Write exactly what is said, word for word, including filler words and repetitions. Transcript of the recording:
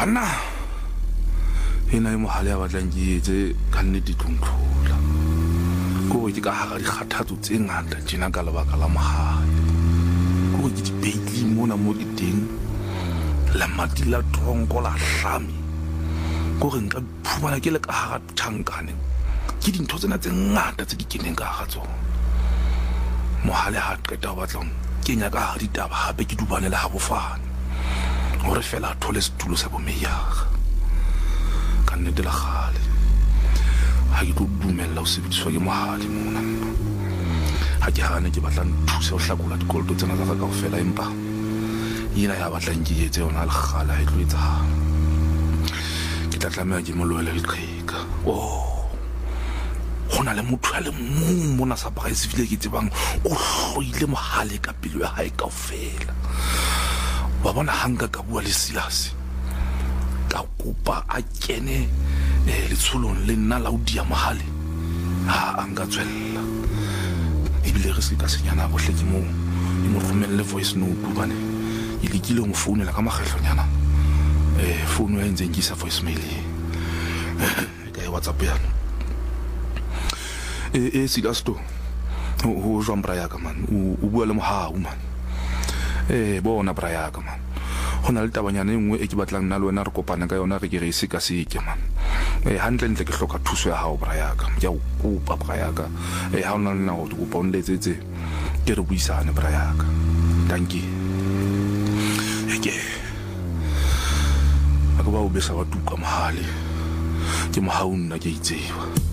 banna ena e mohale ya batlang ke etse ka nnete tlontlola ko ke ka hara dikgathatso tse ngata tjena ka lebaka la mohale ko ke di beitli mona mo ke teng la mati la tronko la hlami ko re nka phumana ke le ka hara thankane ke dintho tsena tse ngata tse di keneng ka hara tsona mohale ha qeta ho batla ke nya ka hara ditaba hape ke dubane le ha bofane hore fela thole setulo sa bomeyaga ka nnete la gale ha ke tlo dumella ho sebediswa ke mohale mona ha ke hane ke batla nthusa ho hlakola dikoloto tsena tsa ka kaofela empa ina ya batlang ke etse yona le gala e tlo etsa ke tla tlameha ke molwele leqheka oh hona le motho a le mong mona sa price vile ke tsebang o hloile mohale ka pelo ya hae kaofela wa bona hanga ka bua le Silas ka kopa a kene le tsholong le nna laudia mohale ha anga tswella ebile re se ka senyana bohle ke mo di mo romelle voice note bane ile ke le mo founela ka magetlonyana eh founu ya ntse ke sa voicemail ka WhatsApp yana eh eh Silas to o jwa mbra ya ka man o bua le mohau man eh bona bra ya ka man hona le tabanyana engwe e ke batlang nna le wena re kopana ka yona re ke re se ka se ke man eh hantle ntle ke hloka thuso ya hao bra ya ka ya o kopa bra ya ka eh ha ona nna o go kopa o nletsetse ke re buisane bra ya ka dankie eke ako ba o besa wa tuka mohale ke mohau nna ke itseba